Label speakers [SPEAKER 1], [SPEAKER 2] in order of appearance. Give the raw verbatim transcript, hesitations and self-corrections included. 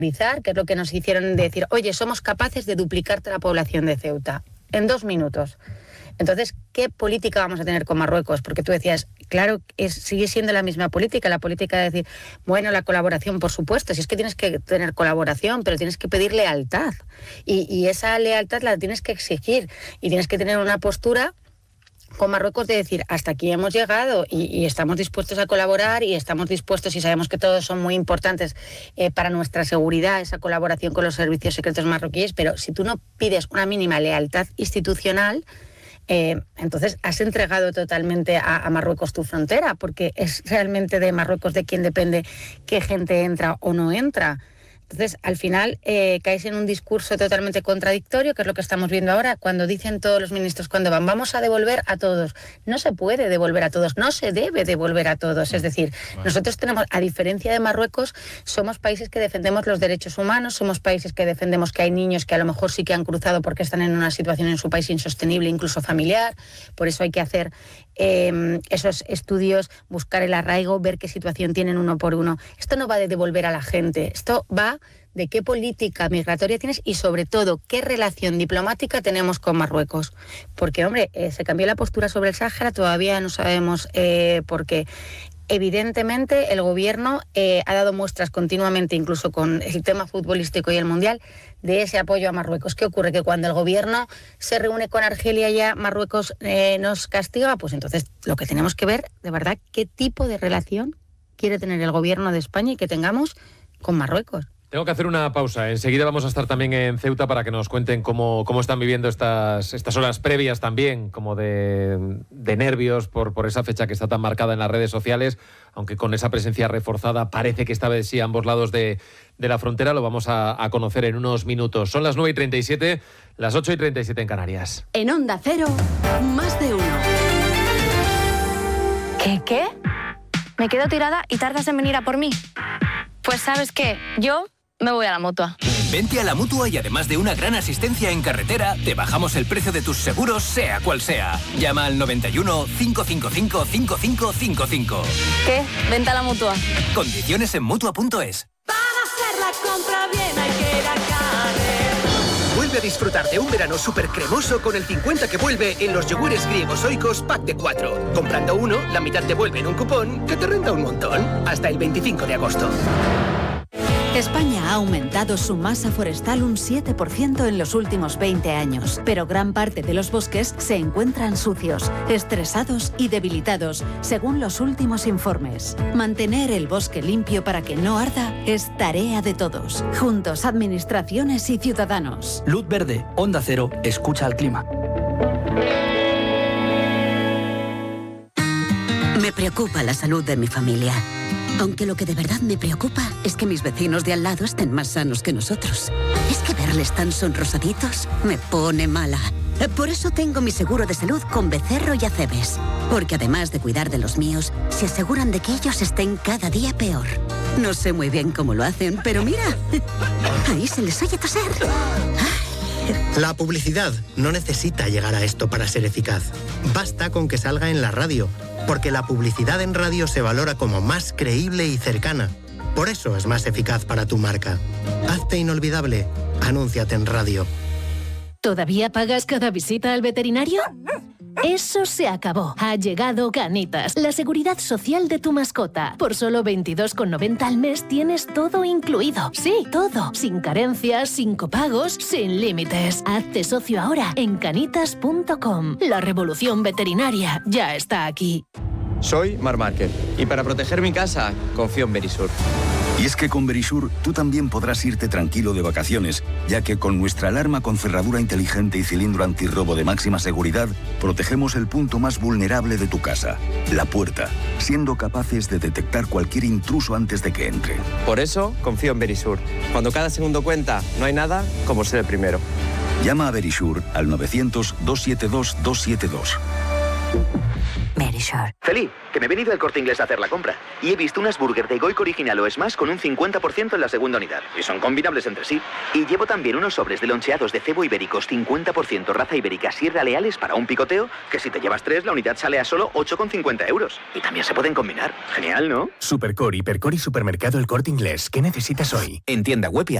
[SPEAKER 1] que es lo que nos hicieron decir, oye, somos capaces de duplicarte la población de Ceuta en dos minutos. Entonces, ¿qué política vamos a tener con Marruecos? Porque tú decías, claro, es, sigue siendo la misma política, la política de decir, bueno, la colaboración, por supuesto, si es que tienes que tener colaboración, pero tienes que pedir lealtad. Y, y esa lealtad la tienes que exigir y tienes que tener una postura con Marruecos de decir, hasta aquí hemos llegado y, y estamos dispuestos a colaborar y estamos dispuestos, y sabemos que todos son muy importantes eh, para nuestra seguridad, esa colaboración con los servicios secretos marroquíes, pero si tú no pides una mínima lealtad institucional, Eh, entonces has entregado totalmente a, a Marruecos tu frontera, porque es realmente de Marruecos de quien depende qué gente entra o no entra. Entonces, al final, eh, caes en un discurso totalmente contradictorio, que es lo que estamos viendo ahora, cuando dicen todos los ministros, cuando van, vamos a devolver a todos. No se puede devolver a todos, no se debe devolver a todos. Es decir, bueno, nosotros tenemos, a diferencia de Marruecos, somos países que defendemos los derechos humanos, somos países que defendemos que hay niños que a lo mejor sí que han cruzado porque están en una situación en su país insostenible, incluso familiar. Por eso hay que hacer eh, esos estudios, buscar el arraigo, ver qué situación tienen uno por uno. Esto no va de devolver a la gente, esto va de qué política migratoria tienes y, sobre todo, qué relación diplomática tenemos con Marruecos. Porque, hombre, eh, se cambió la postura sobre el Sáhara, todavía no sabemos eh, por qué. Evidentemente, el gobierno eh, ha dado muestras continuamente, incluso con el tema futbolístico y el Mundial, de ese apoyo a Marruecos. ¿Qué ocurre? Que cuando el gobierno se reúne con Argelia y ya Marruecos eh, nos castiga, pues entonces lo que tenemos que ver, de verdad, qué tipo de relación quiere tener el gobierno de España y que tengamos con Marruecos.
[SPEAKER 2] Tengo que hacer una pausa. Enseguida vamos a estar también en Ceuta para que nos cuenten cómo, cómo están viviendo estas, estas horas previas también, como de, de nervios por, por esa fecha que está tan marcada en las redes sociales, aunque con esa presencia reforzada parece que esta vez sí a ambos lados de, de la frontera. Lo vamos a, a conocer en unos minutos. Son las nueve y treinta y siete, las ocho y treinta y siete en Canarias.
[SPEAKER 3] En Onda Cero, más de uno.
[SPEAKER 4] ¿Qué, qué? ¿Me quedo tirada y tardas en venir a por mí? Pues ¿sabes qué? Yo me voy a la Mutua.
[SPEAKER 5] Vente a la Mutua y además de una gran asistencia en carretera, te bajamos el precio de tus seguros, sea cual sea. Llama al noventa y uno, cinco cinco cinco, cinco cinco cinco cinco.
[SPEAKER 4] ¿Qué? Vente a la Mutua.
[SPEAKER 5] Condiciones en Mutua punto es.
[SPEAKER 6] Para hacer la compra bien hay que ir a Carrefour.
[SPEAKER 7] Vuelve a disfrutar de un verano súper cremoso con el cincuenta que vuelve en los yogures griegos Oikos pack de cuatro. Comprando uno, la mitad te vuelve en un cupón que te renta un montón. Hasta el veinticinco de agosto.
[SPEAKER 3] España ha aumentado su masa forestal un siete por ciento en los últimos veinte años, pero gran parte de los bosques se encuentran sucios, estresados y debilitados, según los últimos informes. Mantener el bosque limpio para que no arda es tarea de todos. Juntos, administraciones y ciudadanos.
[SPEAKER 8] Luz verde, Onda Cero, escucha al clima.
[SPEAKER 9] Me preocupa la salud de mi familia. Aunque lo que de verdad me preocupa es que mis vecinos de al lado estén más sanos que nosotros. Es que verles tan sonrosaditos me pone mala. Por eso tengo mi seguro de salud con Becerro y Acebes. Porque además de cuidar de los míos, se aseguran de que ellos estén cada día peor. No sé muy bien cómo lo hacen, pero mira, ahí se les oye toser.
[SPEAKER 10] La publicidad no necesita llegar a esto para ser eficaz. Basta con que salga en la radio, porque la publicidad en radio se valora como más creíble y cercana. Por eso es más eficaz para tu marca. Hazte inolvidable. Anúnciate en radio.
[SPEAKER 11] ¿Todavía pagas cada visita al veterinario? Eso se acabó. Ha llegado Canitas, la seguridad social de tu mascota. Por solo veintidós con noventa al mes tienes todo incluido. Sí, todo. Sin carencias, sin copagos, sin límites. Hazte socio ahora en canitas punto com. La revolución veterinaria ya está aquí.
[SPEAKER 12] Soy Mar Márquez y para proteger mi casa confío en Verisur.
[SPEAKER 13] Y es que con Verisur tú también podrás irte tranquilo de vacaciones, ya que con nuestra alarma con cerradura inteligente y cilindro antirrobo de máxima seguridad, protegemos el punto más vulnerable de tu casa, la puerta, siendo capaces de detectar cualquier intruso antes de que entre.
[SPEAKER 12] Por eso confío en Verisur. Cuando cada segundo cuenta, no hay nada como ser el primero.
[SPEAKER 13] Llama a Verisur al novecientos, doscientos setenta y dos, doscientos setenta y dos.
[SPEAKER 14] Verisure.
[SPEAKER 15] Feli, que me he venido al Corte Inglés a hacer la compra y he visto unas burger de Goico original o Smash con un cincuenta por ciento en la segunda unidad y son combinables entre sí. Y llevo también unos sobres de loncheados de cebo ibéricos cincuenta por ciento raza ibérica Sierra Leales para un picoteo que si te llevas tres la unidad sale a solo ocho con cincuenta euros. Y también se pueden combinar. Genial, ¿no?
[SPEAKER 16] Supercore, Hipercore y Supermercado El Corte Inglés. ¿Qué necesitas hoy?
[SPEAKER 5] En tienda web y